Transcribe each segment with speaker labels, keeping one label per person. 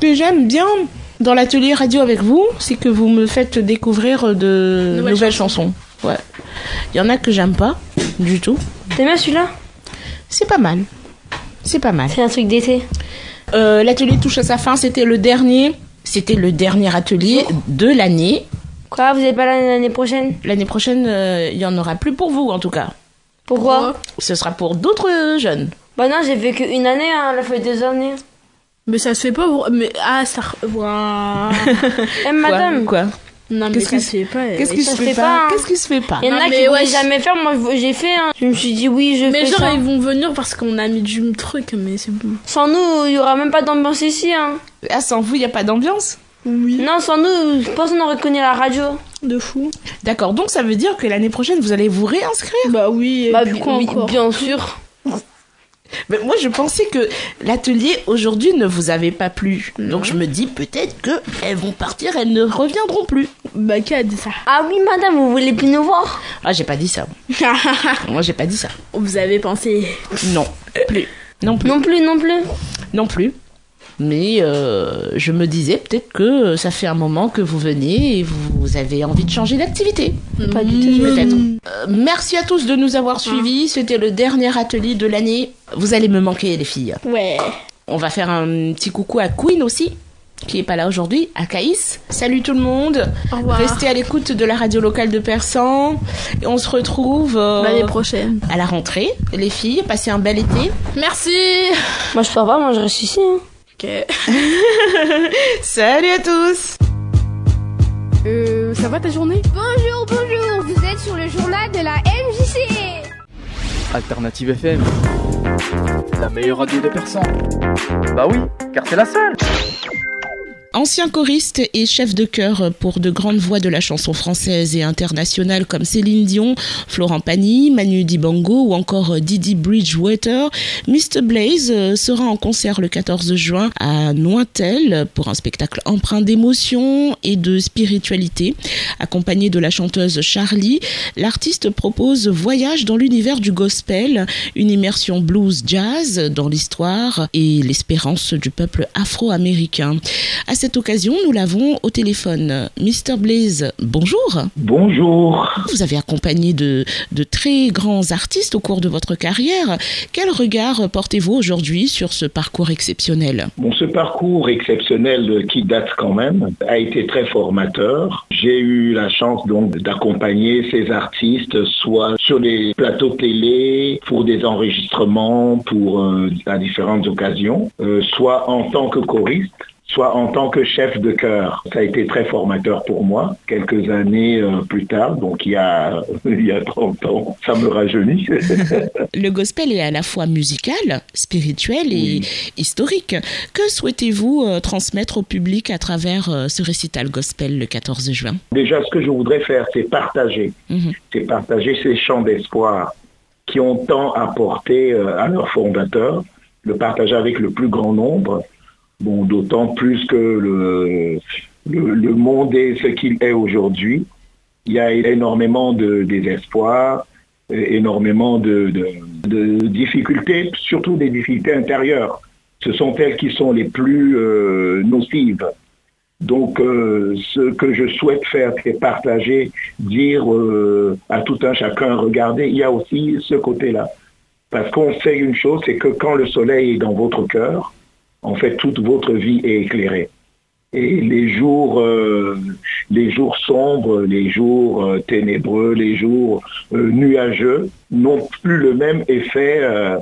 Speaker 1: que j'aime bien dans l'atelier radio avec vous, c'est que vous me faites découvrir de nouvelles chansons. Ouais. Il y en a que j'aime pas du tout.
Speaker 2: T'aimes bien celui-là?
Speaker 1: C'est pas mal. C'est pas mal.
Speaker 2: C'est un truc d'été.
Speaker 1: L'atelier touche à sa fin. C'était le dernier atelier de l'année.
Speaker 2: Quoi, vous n'êtes pas là l'année prochaine?
Speaker 1: L'année prochaine, il y en aura plus pour vous en tout cas.
Speaker 2: Pourquoi?
Speaker 1: Ce sera pour d'autres jeunes.
Speaker 2: Bah non, j'ai fait qu'une année, hein. Elle a fait 2 années.
Speaker 3: Mais ça se fait pas. Mais ça. Waouh.
Speaker 2: Madame.
Speaker 1: Quoi?
Speaker 3: Non, mais ça se fait pas.
Speaker 1: Qu'est-ce qui se fait pas? Qu'est-ce qui se fait pas?
Speaker 2: Il y en a qui voulaient jamais faire. Moi, j'ai fait. Hein. Je me suis dit oui, je fais ça.
Speaker 3: Mais genre, ils vont venir parce qu'on a mis du truc, mais c'est bon.
Speaker 2: Sans nous, il y aura même pas d'ambiance ici. Hein.
Speaker 1: Ah, sans vous, il y a pas d'ambiance?
Speaker 3: Oui.
Speaker 2: Non, sans nous, personne n'aurait connu la radio.
Speaker 3: De fou.
Speaker 1: D'accord, donc ça veut dire que l'année prochaine, vous allez vous réinscrire?
Speaker 3: Bah oui.
Speaker 2: Bah
Speaker 3: oui,
Speaker 2: bien sûr.
Speaker 1: Mais moi, je pensais que l'atelier aujourd'hui ne vous avait pas plu. Donc je me dis peut-être qu'elles vont partir, elles ne reviendront plus.
Speaker 3: Bah qui a dit ça?
Speaker 2: Ah oui, madame, vous voulez plus nous voir?
Speaker 1: Ah, j'ai pas dit ça. Moi, j'ai pas dit ça.
Speaker 3: Vous avez pensé?
Speaker 1: Non, plus. Non plus.
Speaker 2: Non plus, non plus.
Speaker 1: Non plus. Mais je me disais peut-être que ça fait un moment que vous venez et vous avez envie de changer d'activité.
Speaker 2: Pas du tout,
Speaker 1: Peut-être. Merci à tous de nous avoir suivis. C'était le dernier atelier de l'année. Vous allez me manquer, les filles.
Speaker 3: Ouais.
Speaker 1: On va faire un petit coucou à Queen aussi, qui est pas là aujourd'hui, à Caïs. Salut tout le monde.
Speaker 3: Au revoir.
Speaker 1: Restez à l'écoute de la radio locale de Persan. Et on se retrouve
Speaker 3: l'année prochaine.
Speaker 1: À la rentrée. Les filles, passez un bel été.
Speaker 3: Merci.
Speaker 2: Moi, je pars pas, moi, je reste ici. Hein.
Speaker 3: Ok.
Speaker 1: Salut à tous.
Speaker 3: Ça va ta journée?
Speaker 4: Bonjour, vous êtes sur le journal de la MJC.
Speaker 5: Alternative FM, la meilleure radio de Persan. Bah oui, car c'est la seule.
Speaker 1: Ancien choriste et chef de chœur pour de grandes voix de la chanson française et internationale comme Céline Dion, Florent Pagny, Manu Dibango ou encore Didi Bridgewater, Mr Blaze sera en concert le 14 juin à Nointel pour un spectacle empreint d'émotion et de spiritualité. Accompagné de la chanteuse Charlie, l'artiste propose Voyage dans l'univers du gospel, une immersion blues-jazz dans l'histoire et l'espérance du peuple afro-américain. À cette occasion, nous l'avons au téléphone. Mr Blaze, bonjour.
Speaker 6: Bonjour.
Speaker 1: Vous avez accompagné de très grands artistes au cours de votre carrière. Quel regard portez-vous aujourd'hui sur ce parcours exceptionnel?
Speaker 6: Bon, ce parcours exceptionnel qui date quand même a été très formateur. J'ai eu la chance donc d'accompagner ces artistes soit sur des plateaux télé, pour des enregistrements, à différentes occasions, soit en tant que choriste, soit en tant que chef de chœur. Ça a été très formateur pour moi. Quelques années plus tard, donc il y a 30 ans, ça me rajeunit.
Speaker 1: Le gospel est à la fois musical, spirituel et historique. Que souhaitez-vous transmettre au public à travers ce récital gospel le 14 juin?
Speaker 6: Déjà, ce que je voudrais faire, c'est partager. C'est partager ces chants d'espoir qui ont tant apporté à leurs fondateurs, le partager avec le plus grand nombre. Bon, d'autant plus que le monde est ce qu'il est aujourd'hui. Il y a énormément de désespoir, énormément de difficultés, surtout des difficultés intérieures. Ce sont elles qui sont les plus nocives. Donc, ce que je souhaite faire, c'est partager, dire à tout un chacun, regardez, il y a aussi ce côté-là. Parce qu'on sait une chose, c'est que quand le soleil est dans votre cœur, en fait, toute votre vie est éclairée. Et les jours sombres, les jours ténébreux, les jours nuageux n'ont plus le même effet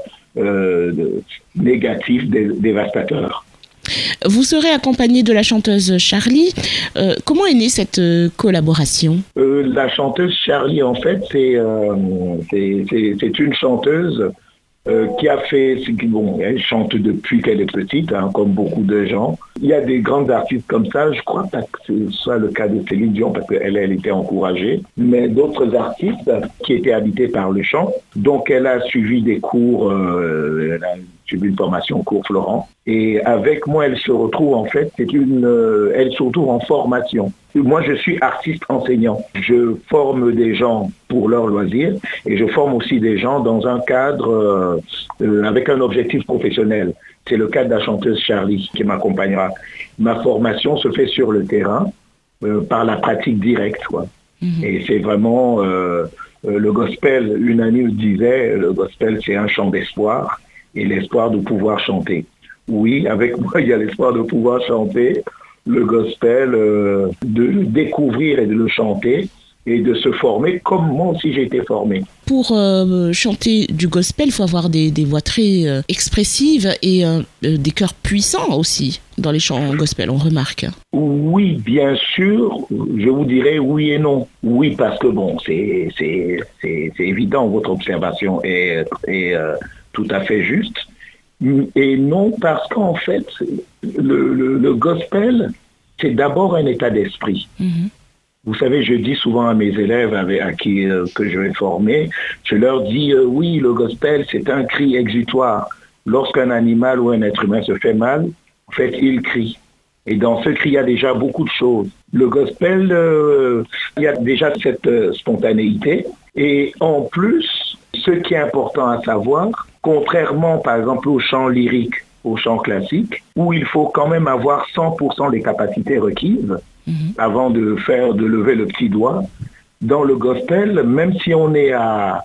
Speaker 6: négatif, dévastateur.
Speaker 1: Vous serez accompagné de la chanteuse Charlie. Comment est née cette collaboration?
Speaker 6: La chanteuse Charlie, en fait, c'est une chanteuse qui a fait, bon, elle chante depuis qu'elle est petite, hein, comme beaucoup de gens. Il y a des grandes artistes comme ça, je crois pas que ce soit le cas de Céline Dion, parce qu'elle était encouragée, mais d'autres artistes qui étaient habités par le chant. Donc elle a suivi des cours, elle a suivi une formation au cours Florent. Et avec moi, elle se retrouve en fait, elle se retrouve en formation. Moi, je suis artiste enseignant. Je forme des gens pour leur loisir et je forme aussi des gens dans un cadre avec un objectif professionnel. C'est le cas de la chanteuse Charlie qui m'accompagnera. Ma formation se fait sur le terrain par la pratique directe, quoi. Et c'est vraiment le gospel. Une amie me disait, le gospel, c'est un chant d'espoir et l'espoir de pouvoir chanter. Oui, avec moi, il y a l'espoir de pouvoir chanter le gospel, de le découvrir et de le chanter et de se former comme moi aussi j'ai été formé.
Speaker 1: Pour chanter du gospel, il faut avoir des voix très expressives et des chœurs puissants aussi dans les chants gospel, on remarque.
Speaker 6: Oui, bien sûr, je vous dirais oui et non. Oui, parce que bon, c'est évident, votre observation est tout à fait juste. Et non, parce qu'en fait, le gospel, c'est d'abord un état d'esprit. Vous savez, je dis souvent à mes élèves à qui que je vais former, je leur dis oui, le gospel, c'est un cri exutoire. Lorsqu'un animal ou un être humain se fait mal, en fait, il crie. Et dans ce cri, il y a déjà beaucoup de choses. Le gospel, il y a déjà cette spontanéité. Et en plus, ce qui est important à savoir, contrairement par exemple au chant lyrique, au chant classique, où il faut quand même avoir 100% des capacités requises avant de lever le petit doigt, dans le gospel, même si on est à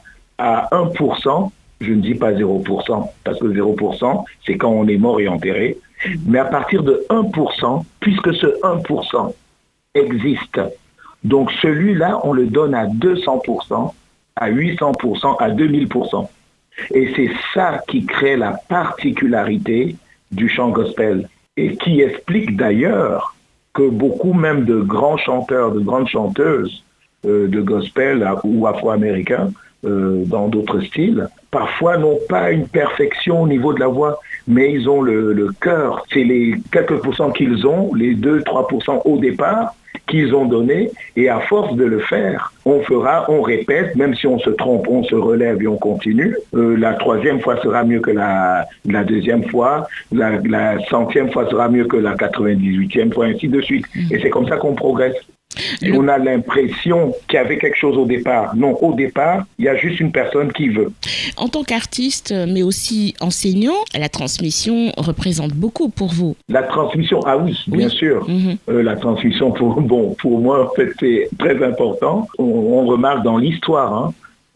Speaker 6: 1%, je ne dis pas 0%, parce que 0%, c'est quand on est mort et enterré, mais à partir de 1%, puisque ce 1% existe, donc celui-là, on le donne à 200%, à 800%, à 2000%. Et c'est ça qui crée la particularité du chant gospel et qui explique d'ailleurs que beaucoup même de grands chanteurs, de grandes chanteuses de gospel ou afro-américains dans d'autres styles, parfois n'ont pas une perfection au niveau de la voix, mais ils ont le cœur. C'est les quelques pourcents qu'ils ont, les 2-3% au départ, qu'ils ont donné, et à force de le faire, on répète, même si on se trompe, on se relève et on continue. La 3e fois sera mieux que la 2e fois, la 100e fois sera mieux que la 98e fois, ainsi de suite. Et c'est comme ça qu'on progresse. On a l'impression qu'il y avait quelque chose au départ. Non, au départ, il y a juste une personne qui veut.
Speaker 1: En tant qu'artiste, mais aussi enseignant, la transmission représente beaucoup pour vous.
Speaker 6: La transmission, ah oui, bien sûr. La transmission, pour moi, en fait, c'est très important. On remarque dans l'histoire,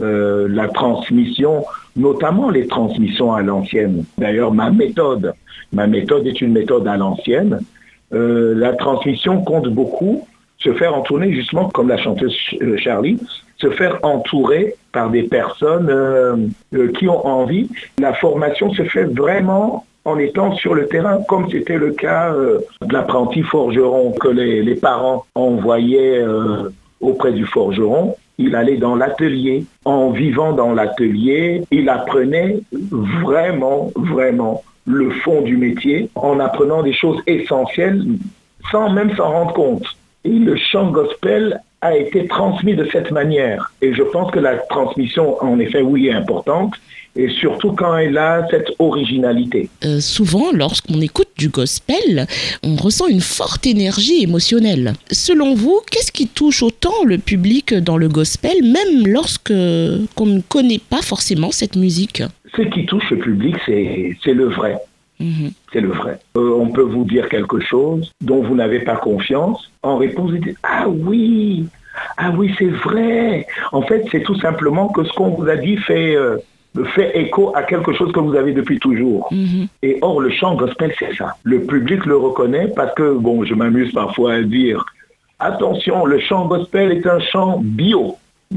Speaker 6: la transmission, notamment les transmissions à l'ancienne. D'ailleurs, ma méthode est une méthode à l'ancienne. La transmission compte beaucoup. Se faire entourer, justement, comme la chanteuse Charlie, se faire entourer par des personnes qui ont envie. La formation se fait vraiment en étant sur le terrain, comme c'était le cas de l'apprenti forgeron que les parents envoyaient auprès du forgeron. Il allait dans l'atelier. En vivant dans l'atelier, il apprenait vraiment, vraiment le fond du métier, en apprenant des choses essentielles sans même s'en rendre compte. Et le chant gospel a été transmis de cette manière. Et je pense que la transmission, en effet, oui, est importante. Et surtout quand elle a cette originalité.
Speaker 1: Souvent, lorsqu'on écoute du gospel, on ressent une forte énergie émotionnelle. Selon vous, qu'est-ce qui touche autant le public dans le gospel, même lorsqu'on ne connaît pas forcément cette musique?
Speaker 6: Ce qui touche le public, c'est le vrai. C'est le vrai. On peut vous dire quelque chose dont vous n'avez pas confiance. En réponse, vous dites « Ah oui, c'est vrai !» En fait, c'est tout simplement que ce qu'on vous a dit fait écho à quelque chose que vous avez depuis toujours. Et or, le chant gospel, c'est ça. Le public le reconnaît parce que, je m'amuse parfois à dire « Attention, le chant gospel est un chant bio. »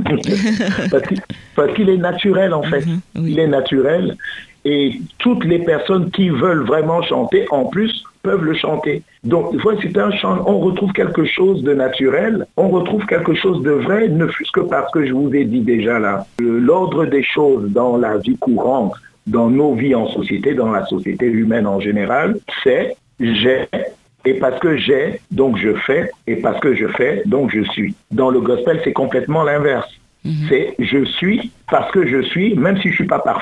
Speaker 6: parce qu'il est naturel, en fait. Il est naturel. Et toutes les personnes qui veulent vraiment chanter, en plus, peuvent le chanter. Donc, c'est un chant, on retrouve quelque chose de naturel, on retrouve quelque chose de vrai, ne fût-ce que parce que je vous ai dit déjà là, l'ordre des choses dans la vie courante, dans nos vies en société, dans la société humaine en général, c'est j'ai, et parce que j'ai, donc je fais, et parce que je fais, donc je suis. Dans le gospel, c'est complètement l'inverse. C'est je suis parce que je suis, même si je ne suis pas parfait,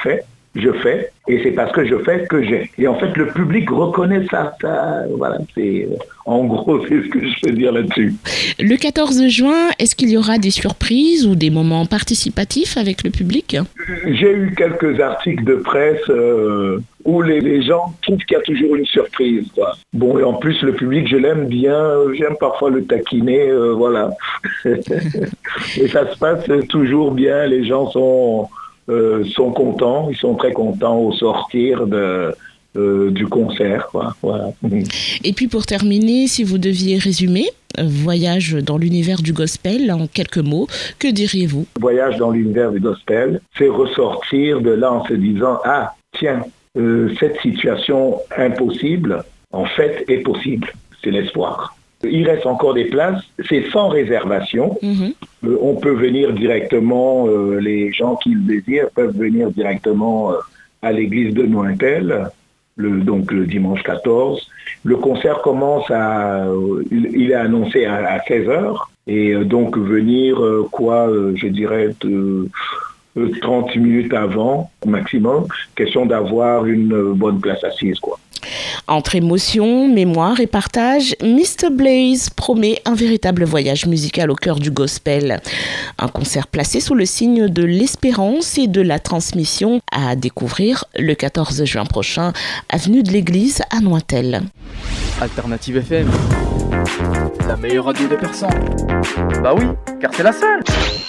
Speaker 6: je fais, et c'est parce que je fais que j'ai. Et en fait, le public reconnaît ça. Voilà, c'est en gros, c'est ce que je peux dire là-dessus.
Speaker 1: Le 14 juin, est-ce qu'il y aura des surprises ou des moments participatifs avec le public?
Speaker 6: J'ai eu quelques articles de presse où les gens trouvent qu'il y a toujours une surprise, quoi. Bon, et en plus, le public, je l'aime bien, j'aime parfois le taquiner, voilà. Et ça se passe toujours bien, les gens sont contents, ils sont très contents au sortir du concert, quoi. Voilà.
Speaker 1: Et puis pour terminer, si vous deviez résumer Voyage dans l'univers du gospel en quelques mots, que diriez-vous?
Speaker 6: Voyage dans l'univers du gospel, c'est ressortir de là en se disant « Ah, tiens, cette situation impossible, en fait, est possible. » C'est l'espoir. Il reste encore des places, c'est sans réservation. On peut venir directement, les gens qui le désirent peuvent venir directement à l'église de Nointel, donc le dimanche 14. Le concert commence il est annoncé à 16h, et donc venir, je dirais, 30 minutes avant, maximum, question d'avoir une bonne place assise, quoi.
Speaker 1: Entre émotion, mémoire et partage, Mr. Blaze promet un véritable voyage musical au cœur du gospel. Un concert placé sous le signe de l'espérance et de la transmission à découvrir le 14 juin prochain, avenue de l'Église à Nointel.
Speaker 5: Alternative FM, la meilleure radio de personnes. Bah oui, car c'est la seule.